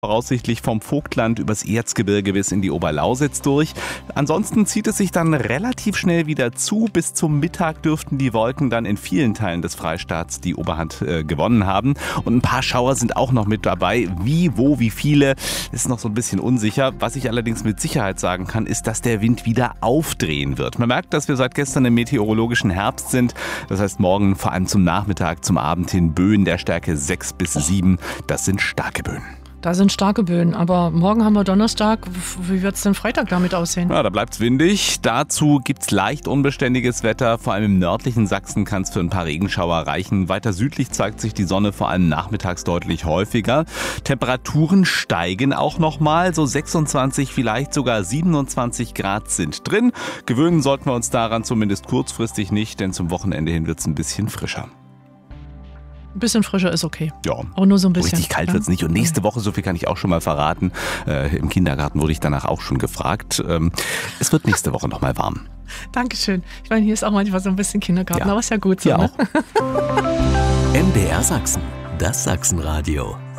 Voraussichtlich vom Vogtland übers Erzgebirge bis in die Oberlausitz durch. Ansonsten zieht es sich dann relativ schnell wieder zu. Bis zum Mittag dürften die Wolken dann in vielen Teilen des Freistaats die Oberhand gewonnen haben. Und ein paar Schauer sind auch noch mit dabei. Wie, wo, wie viele, ist noch so ein bisschen unsicher. Was ich allerdings mit Sicherheit sagen kann, ist, dass der Wind wieder aufdrehen wird. Man merkt, dass wir seit gestern im meteorologischen Herbst sind. Das heißt, morgen vor allem zum Nachmittag, zum Abend hin Böen der Stärke 6 bis 7. Das sind starke Böen. Da sind starke Böen, aber morgen haben wir Donnerstag. Wie wird es denn Freitag damit aussehen? Ja, da bleibt es windig. Dazu gibt es leicht unbeständiges Wetter. Vor allem im nördlichen Sachsen kann es für ein paar Regenschauer reichen. Weiter südlich zeigt sich die Sonne vor allem nachmittags deutlich häufiger. Temperaturen steigen auch nochmal. So 26, vielleicht sogar 27 Grad sind drin. Gewöhnen sollten wir uns daran zumindest kurzfristig nicht, denn zum Wochenende hin wird es ein bisschen frischer. Ein bisschen frischer ist okay. Ja, auch nur so ein bisschen. Richtig kalt wird es nicht. Und nächste Woche, so viel kann ich auch schon mal verraten, im Kindergarten wurde ich danach auch schon gefragt. Es wird nächste Woche nochmal warm. Dankeschön. Ich meine, hier ist auch manchmal so ein bisschen Kindergarten, aber ist ja gut so. Hier ne? auch. MDR Sachsen, das Sachsenradio.